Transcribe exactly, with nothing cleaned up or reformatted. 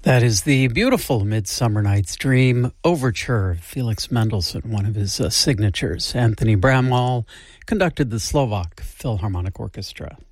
That is the beautiful Midsummer Night's Dream overture, Felix Mendelssohn, one of his uh, signatures. Anthony Bramall conducted the Slovak Philharmonic Orchestra.